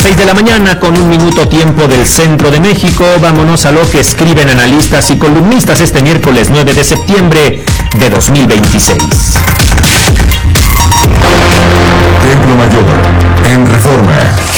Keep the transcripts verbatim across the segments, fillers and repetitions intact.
seis de la mañana con un minuto tiempo del centro de México. Vámonos a lo que escriben analistas y columnistas este miércoles nueve de septiembre de dos mil veintiséis. Templo Mayor, en Reforma.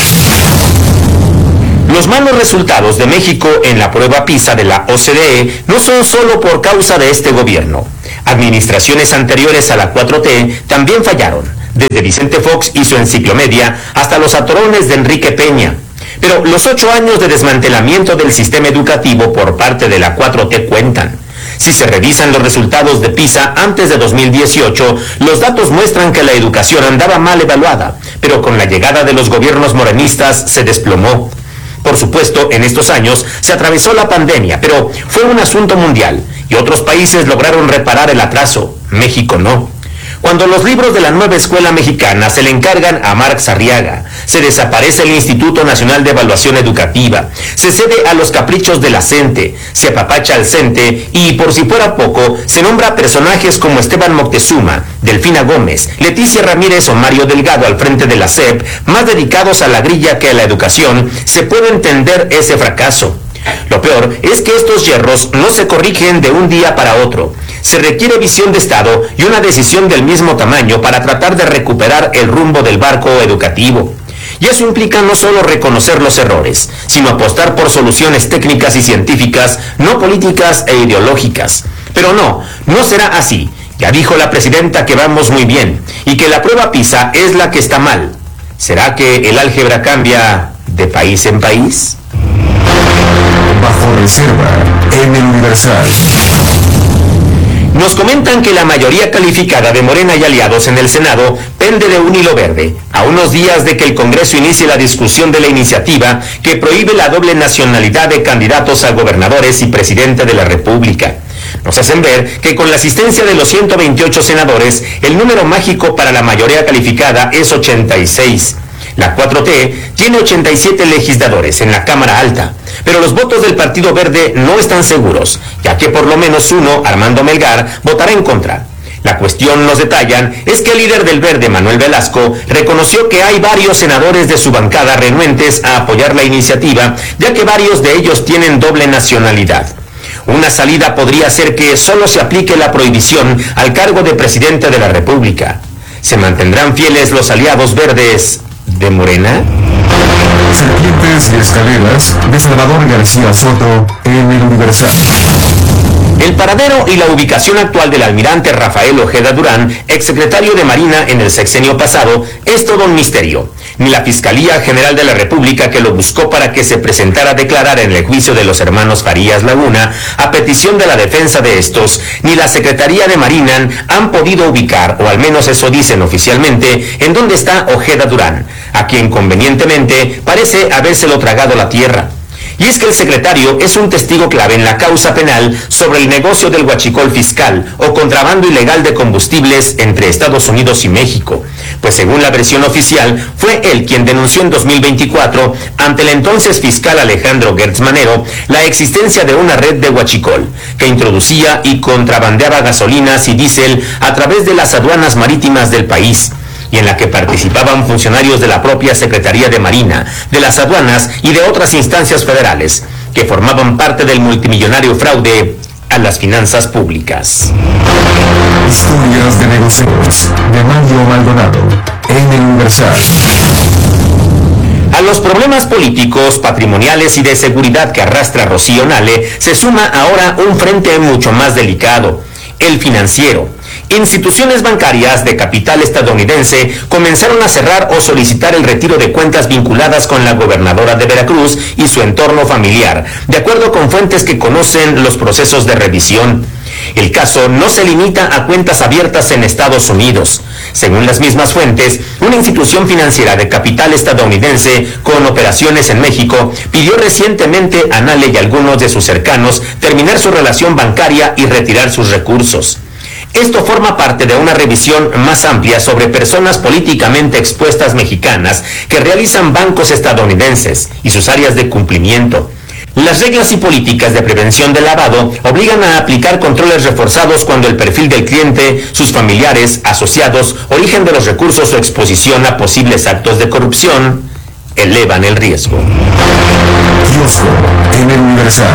Los malos resultados de México en la prueba PISA de la O C D E no son solo por causa de este gobierno. Administraciones anteriores a la cuatro T también fallaron, desde Vicente Fox y su enciclomedia hasta los atorones de Enrique Peña. Pero los ocho años de desmantelamiento del sistema educativo por parte de la cuatro T cuentan. Si se revisan los resultados de PISA antes de dos mil dieciocho, los datos muestran que la educación andaba mal evaluada, pero con la llegada de los gobiernos morenistas se desplomó. Por supuesto, en estos años se atravesó la pandemia, pero fue un asunto mundial y otros países lograron reparar el atraso. México no. Cuando los libros de la nueva escuela mexicana se le encargan a Marx Arriaga, se desaparece el Instituto Nacional de Evaluación Educativa, se cede a los caprichos de la CENTE, se apapacha al CENTE y, por si fuera poco, se nombra a personajes como Esteban Moctezuma, Delfina Gómez, Leticia Ramírez o Mario Delgado al frente de la S E P, más dedicados a la grilla que a la educación, se puede entender ese fracaso. Lo peor es que estos yerros no se corrigen de un día para otro. Se requiere visión de Estado y una decisión del mismo tamaño para tratar de recuperar el rumbo del barco educativo. Y eso implica no solo reconocer los errores, sino apostar por soluciones técnicas y científicas, no políticas e ideológicas. Pero no, no será así. Ya dijo la presidenta que vamos muy bien y que la prueba PISA es la que está mal. ¿Será que el álgebra cambia de país en país? Bajo reserva, en el Universal. Nos comentan que la mayoría calificada de Morena y aliados en el Senado pende de un hilo verde, a unos días de que el Congreso inicie la discusión de la iniciativa que prohíbe la doble nacionalidad de candidatos a gobernadores y presidente de la República. Nos hacen ver que con la asistencia de los ciento veintiocho senadores, el número mágico para la mayoría calificada es ochenta y seis. La cuatro T tiene ochenta y siete legisladores en la Cámara Alta, pero los votos del Partido Verde no están seguros, ya que por lo menos uno, Armando Melgar, votará en contra. La cuestión, nos detallan, es que el líder del Verde, Manuel Velasco, reconoció que hay varios senadores de su bancada renuentes a apoyar la iniciativa, ya que varios de ellos tienen doble nacionalidad. Una salida podría ser que solo se aplique la prohibición al cargo de presidente de la República. ¿Se mantendrán fieles los aliados verdes de Morena? Serpientes y escaleras de Salvador García Soto en el Universal. El paradero y la ubicación actual del almirante Rafael Ojeda Durán, exsecretario de Marina en el sexenio pasado, es todo un misterio. Ni la Fiscalía General de la República, que lo buscó para que se presentara a declarar en el juicio de los hermanos Farías Laguna, a petición de la defensa de estos, ni la Secretaría de Marina han podido ubicar, o al menos eso dicen oficialmente, en dónde está Ojeda Durán, a quien convenientemente parece habérselo tragado la tierra. Y es que el secretario es un testigo clave en la causa penal sobre el negocio del huachicol fiscal o contrabando ilegal de combustibles entre Estados Unidos y México, pues según la versión oficial, fue él quien denunció en dos mil veinticuatro ante el entonces fiscal Alejandro Gertz Manero la existencia de una red de huachicol que introducía y contrabandeaba gasolinas y diésel a través de las aduanas marítimas del país, y en la que participaban funcionarios de la propia Secretaría de Marina, de las aduanas y de otras instancias federales, que formaban parte del multimillonario fraude a las finanzas públicas. Historias de negocios de Mario Maldonado en el Universal. A los problemas políticos, patrimoniales y de seguridad que arrastra Rocío Nale, se suma ahora un frente mucho más delicado, el financiero. Instituciones bancarias de capital estadounidense comenzaron a cerrar o solicitar el retiro de cuentas vinculadas con la gobernadora de Veracruz y su entorno familiar, de acuerdo con fuentes que conocen los procesos de revisión. El caso no se limita a cuentas abiertas en Estados Unidos. Según las mismas fuentes, una institución financiera de capital estadounidense con operaciones en México pidió recientemente a Nale y algunos de sus cercanos terminar su relación bancaria y retirar sus recursos. Esto forma parte de una revisión más amplia sobre personas políticamente expuestas mexicanas que realizan bancos estadounidenses y sus áreas de cumplimiento. Las reglas y políticas de prevención del lavado obligan a aplicar controles reforzados cuando el perfil del cliente, sus familiares, asociados, origen de los recursos o exposición a posibles actos de corrupción elevan el riesgo. Kiosco en el Universal.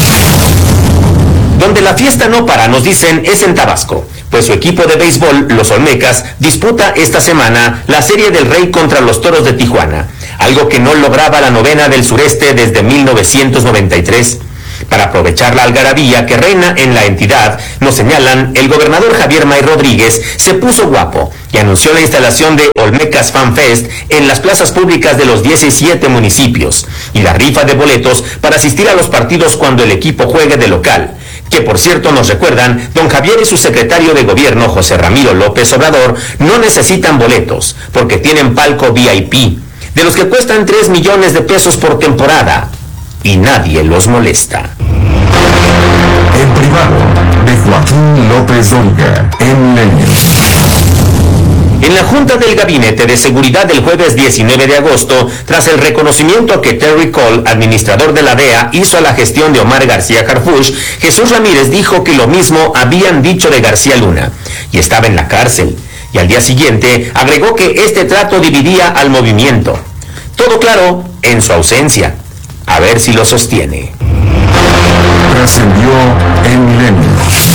Donde la fiesta no para, nos dicen, es en Tabasco, pues su equipo de béisbol, los Olmecas, disputa esta semana la Serie del Rey contra los Toros de Tijuana, algo que no lograba la novena del sureste desde mil novecientos noventa y tres. Para aprovechar la algarabía que reina en la entidad, nos señalan, el gobernador Javier May Rodríguez se puso guapo y anunció la instalación de Olmecas Fan Fest en las plazas públicas de los diecisiete municipios y la rifa de boletos para asistir a los partidos cuando el equipo juegue de local, que por cierto nos recuerdan, don Javier y su secretario de gobierno José Ramiro López Obrador no necesitan boletos porque tienen palco V I P, de los que cuestan tres millones de pesos por temporada. Y nadie los molesta. En privado, de Joaquín López Dóriga, en Milenio. En la Junta del Gabinete de Seguridad del jueves diecinueve de agosto, tras el reconocimiento que Terry Cole, administrador de la D E A, hizo a la gestión de Omar García Harfuch, Jesús Ramírez dijo que lo mismo habían dicho de García Luna, y estaba en la cárcel. Y al día siguiente agregó que este trato dividía al movimiento. Todo claro en su ausencia. A ver si lo sostiene. Trascendió en Milenio.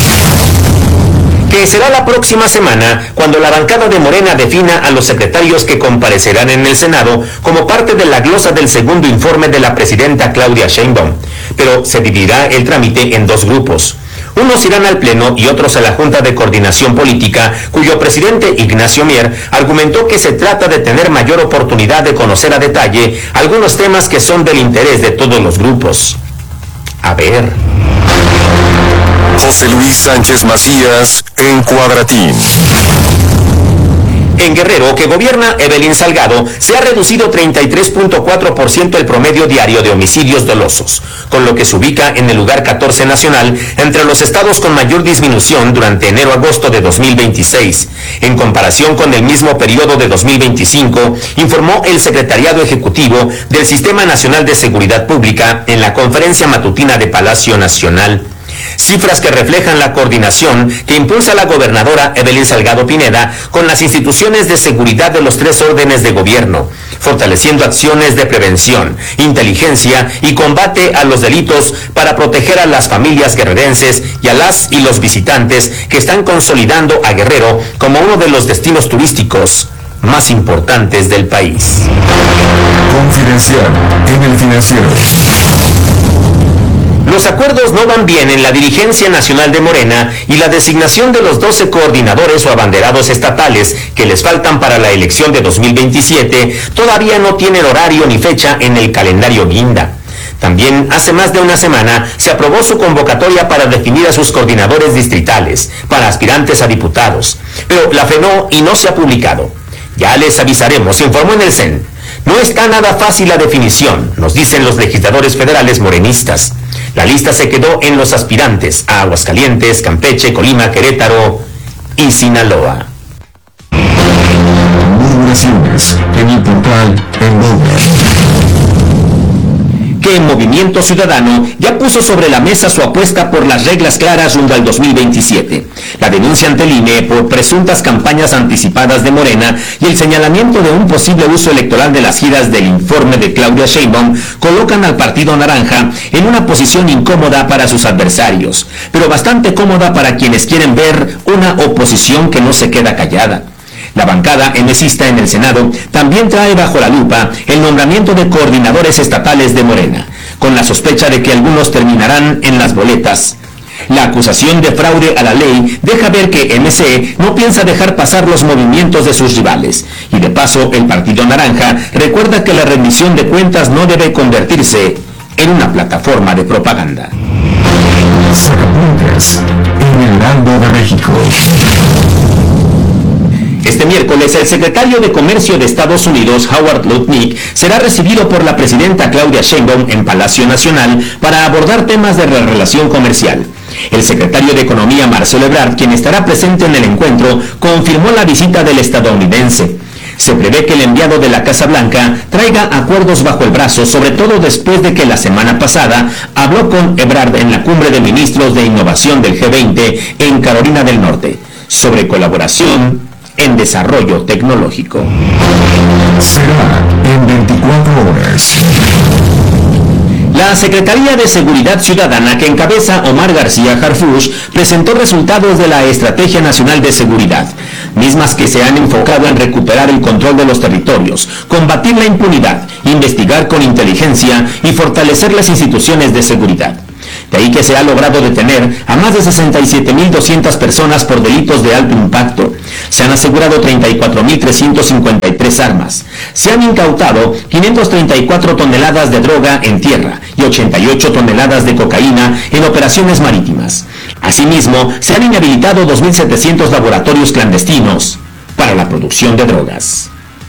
Que será la próxima semana cuando la bancada de Morena defina a los secretarios que comparecerán en el Senado como parte de la glosa del segundo informe de la presidenta Claudia Sheinbaum. Pero se dividirá el trámite en dos grupos. Unos irán al Pleno y otros a la Junta de Coordinación Política, cuyo presidente Ignacio Mier argumentó que se trata de tener mayor oportunidad de conocer a detalle algunos temas que son del interés de todos los grupos. A ver. José Luis Sánchez Macías en Cuadratín. En Guerrero, que gobierna Evelyn Salgado, se ha reducido treinta y tres punto cuatro por ciento el promedio diario de homicidios dolosos, con lo que se ubica en el lugar catorce nacional entre los estados con mayor disminución durante enero-agosto de dos mil veintiséis. En comparación con el mismo periodo de dos mil veinticinco, informó el Secretariado Ejecutivo del Sistema Nacional de Seguridad Pública en la conferencia matutina de Palacio Nacional. Cifras que reflejan la coordinación que impulsa la gobernadora Evelyn Salgado Pineda con las instituciones de seguridad de los tres órdenes de gobierno, fortaleciendo acciones de prevención, inteligencia y combate a los delitos para proteger a las familias guerrerenses y a las y los visitantes que están consolidando a Guerrero como uno de los destinos turísticos más importantes del país. Confidencial en el Financiero. Los acuerdos no van bien en la dirigencia nacional de Morena y la designación de los doce coordinadores o abanderados estatales que les faltan para la elección de dos mil veintisiete todavía no tienen horario ni fecha en el calendario guinda. También hace más de una semana se aprobó su convocatoria para definir a sus coordinadores distritales, para aspirantes a diputados, pero la frenó y no se ha publicado. Ya les avisaremos, informó en el C E N. No está nada fácil la definición, nos dicen los legisladores federales morenistas. La lista se quedó en los aspirantes a Aguascalientes, Campeche, Colima, Querétaro y Sinaloa. Murmuraciones en el portal En Boga. Que Movimiento Ciudadano ya puso sobre la mesa su apuesta por las reglas claras rumbo al dos mil veintisiete. La denuncia ante el I N E por presuntas campañas anticipadas de Morena y el señalamiento de un posible uso electoral de las giras del informe de Claudia Sheinbaum colocan al Partido Naranja en una posición incómoda para sus adversarios, pero bastante cómoda para quienes quieren ver una oposición que no se queda callada. La bancada emesista en el Senado también trae bajo la lupa el nombramiento de coordinadores estatales de Morena, con la sospecha de que algunos terminarán en las boletas. La acusación de fraude a la ley deja ver que M C no piensa dejar pasar los movimientos de sus rivales. Y de paso, el Partido Naranja recuerda que la rendición de cuentas no debe convertirse en una plataforma de propaganda. Sacapuntas en el Heraldo de México. Este miércoles, el secretario de Comercio de Estados Unidos, Howard Lutnick, será recibido por la presidenta Claudia Sheinbaum en Palacio Nacional para abordar temas de la relación comercial. El secretario de Economía, Marcelo Ebrard, quien estará presente en el encuentro, confirmó la visita del estadounidense. Se prevé que el enviado de la Casa Blanca traiga acuerdos bajo el brazo, sobre todo después de que la semana pasada habló con Ebrard en la cumbre de ministros de innovación del G veinte en Carolina del Norte, sobre colaboración en desarrollo tecnológico. Será en veinticuatro horas. La Secretaría de Seguridad Ciudadana, que encabeza Omar García Harfuch, presentó resultados de la Estrategia Nacional de Seguridad, mismas que se han enfocado en recuperar el control de los territorios, combatir la impunidad, investigar con inteligencia y fortalecer las instituciones de seguridad. De ahí que se ha logrado detener a más de sesenta y siete mil doscientas personas por delitos de alto impacto. Se han asegurado treinta y cuatro mil trescientas cincuenta y tres armas. Se han incautado quinientas treinta y cuatro toneladas de droga en tierra y ochenta y ocho toneladas de cocaína en operaciones marítimas. Asimismo, se han inhabilitado dos mil setecientos laboratorios clandestinos para la producción de drogas.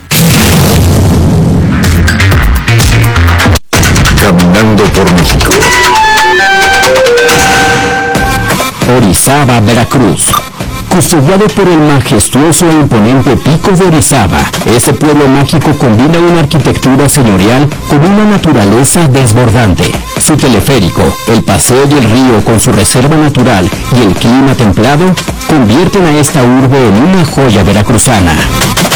Caminando por México. Orizaba, Veracruz. Custodiado por el majestuoso e imponente Pico de Orizaba, este pueblo mágico combina una arquitectura señorial con una naturaleza desbordante. Su teleférico, el paseo del río con su reserva natural y el clima templado convierten a esta urbe en una joya veracruzana.